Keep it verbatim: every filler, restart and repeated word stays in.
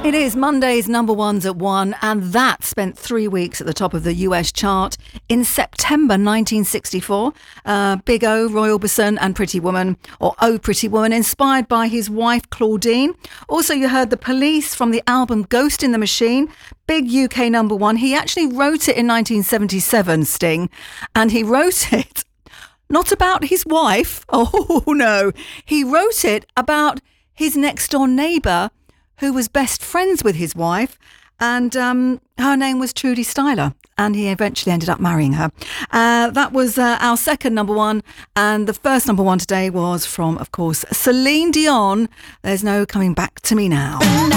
It is Monday's number ones at one, and that spent three weeks at the top of the U S chart in September nineteen sixty-four. Uh, Big O, Roy Orbison and Pretty Woman, or Oh Pretty Woman, inspired by his wife Claudine. Also, you heard The Police from the album Ghost in the Machine, big U K number one. He actually wrote it in nineteen seventy-seven, Sting, and he wrote it not about his wife. Oh, no. He wrote it about his next door neighbour, who was best friends with his wife, and um, her name was Trudy Styler, and he eventually ended up marrying her. Uh, that was uh, our second number one, and the first number one today was from, of course, Celine Dion. There's no coming back to me now.